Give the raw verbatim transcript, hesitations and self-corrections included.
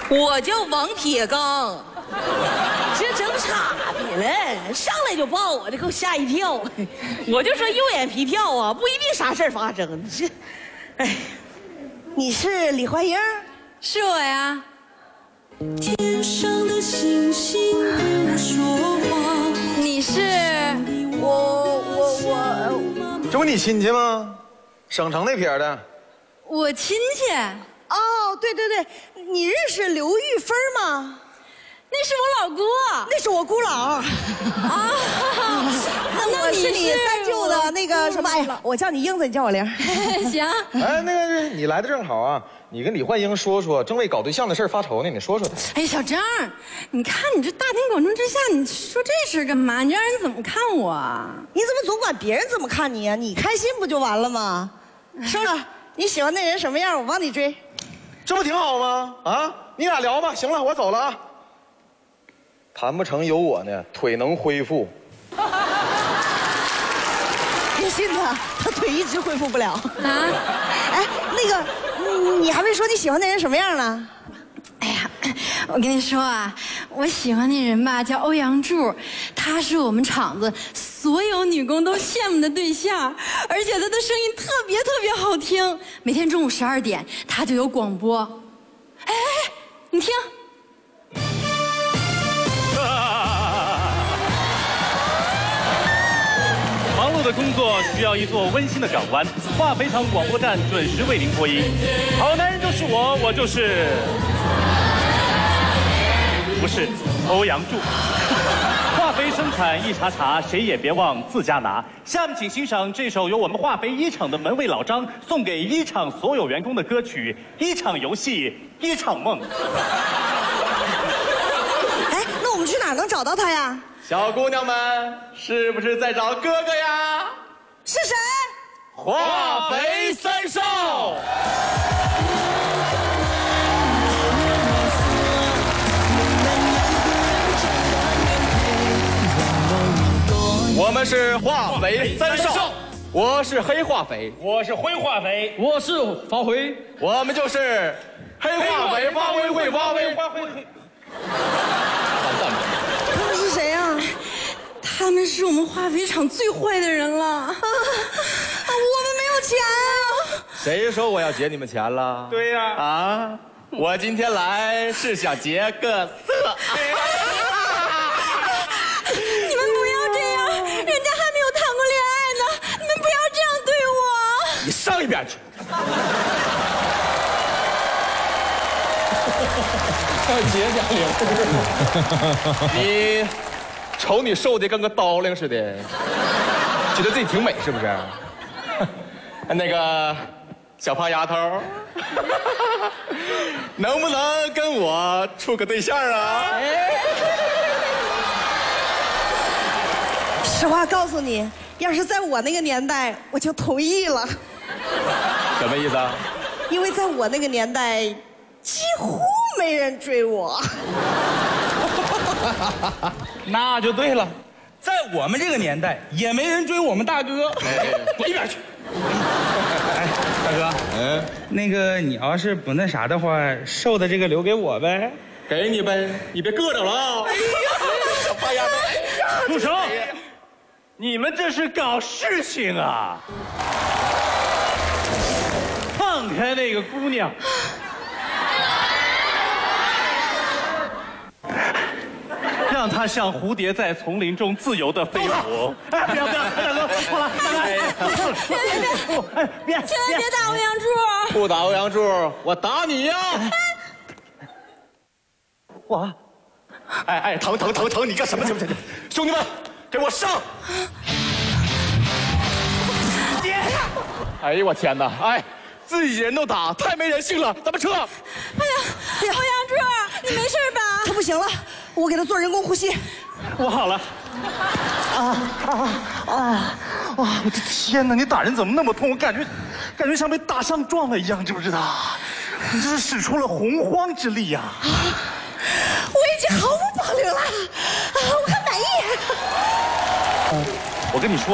我叫王铁刚。这整岔劈了，上来就抱我，这给我吓一跳。我就说右眼皮跳啊，不一定啥事儿发生。这，哎，你是李焕英？ 是我呀。 天上的星星不说话。 你是？ 我我我， 这不你亲戚吗？省城那撇的。 我亲戚。 哦，对对对，你认识刘玉芬吗？ 那是我老姑。 那是我姑姥。啊，那我是你三舅的那个什么？哎呀，我叫你英子，你叫我玲。 行。 哎，那个你来的正好啊，你跟李焕英说说，正为搞对象的事儿发愁呢，你说说他。 哎，小张，你看你这大庭广众之下，你说这事干嘛？你让人怎么看我啊？ 你怎么总管别人怎么看你啊？你开心不就完了吗？说说你喜欢那人什么样，我帮你追。 这不挺好吗？啊，你俩聊吧。行了，我走了啊。谈不成有我呢，腿能恢复。 别信他，他腿一直恢复不了。啊，哎，那个，你还没说你喜欢那人什么样呢？ 哎呀，我跟你说啊，我喜欢那人吧，叫欧阳柱，他是我们厂子所有女工都羡慕的对象，而且他的声音特别特别好听，每天中午十二点他就有广播。哎，你听。 忙碌的工作需要一座温馨的港湾，化肥厂广播站准时为您播音。好男人就是我，我就是，不是欧阳柱。化肥生产一茬茬，谁也别忘自家拿。下面请欣赏这首由我们化肥一厂的门卫老张送给一厂所有员工的歌曲《一场游戏一场梦》。 哎，那我们去哪儿能找到他呀？ 小姑娘们，是不是在找哥哥呀？ 是谁？ 化肥三少。我们是化肥三少，我是黑化肥， 我是灰化肥， 我是发灰， 我们就是黑化肥发灰会发灰发灰。 他们是谁呀？ 他们是我们化肥厂最坏的人了，啊，我们没有钱啊！ 谁说我要劫你们钱了？ 对呀。 啊，我今天来是想劫个色。 你们不要这样，人家还没有谈过恋爱呢，你们不要这样对我。 你上一边去！ 要结家领。 你瞅你瘦的跟个刀灵似的，觉得自己挺美是不是？那个小胖丫头，能不能跟我处个对象啊？ 实话告诉你，要是在我那个年代，我就同意了。 什么意思啊？ 因为在我那个年代，几乎没人追我。 那就对了，在我们这个年代，也没人追我们大哥。滚一边去！哎，大哥，嗯，那个你要是不那啥的话，瘦的这个留给我呗。 给你呗，你别硌着了啊！哎呀，小胖丫头， 住手！你们这是搞事情啊！放开那个姑娘！让她像蝴蝶在丛林中自由的飞舞。哎，不要不要，大哥，好了，大哥， 别别别！ 哎，别， 千万别打欧阳柱！ 不打欧阳柱，我打你呀！ 我， 哎哎，疼疼疼疼！你干什么？什么什么？兄弟们，给我上！ 爹！ 哎呦我天哪！哎，自己人都打，太没人性了！咱们撤！ 哎呀，欧阳柱，你没事吧？ 他不行了，我给他做人工呼吸。 我好了。 啊啊啊！我的天哪！你打人怎么那么痛？我感觉，感觉像被大象撞了一样，知不知道？你这是使出了洪荒之力呀！啊！ 我已经毫无保留了，啊，我很满意。 我跟你说。